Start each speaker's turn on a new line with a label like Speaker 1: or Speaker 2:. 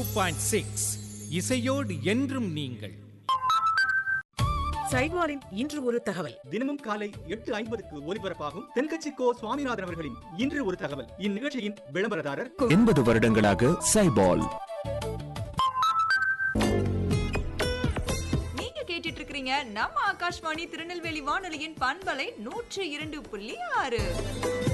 Speaker 1: 2.6 இசையோடு என்றும் நீங்கள்.
Speaker 2: சைட்வாரின் இன்று ஒரு தகவல்.
Speaker 3: தினமும் காலை 8:50க்கு ஒலிபரப்பாகும் தென்கட்சி கோ சுவாமிநாதன் அவர்களின் இன்று ஒரு தகவல். இந்நிகழ்ச்சியின் விளம்பரதாரர்
Speaker 4: 80 வருடங்களாக சைபால்.
Speaker 5: நீங்க கேட்டுட்டு இருக்கீங்க நம்ம ஆகாஷ்வாணி திருநெல்வேலி வானொலியின் பண்பலை 102.6.